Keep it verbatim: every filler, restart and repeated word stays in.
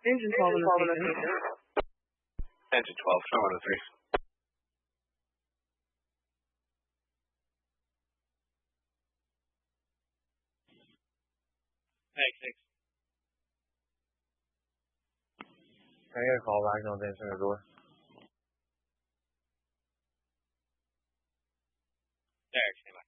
Engine twelve in the station. Engine twelve, show one oh three. Thanks, thanks. Can I get a call back? Don't answer the door. Derek, stand by.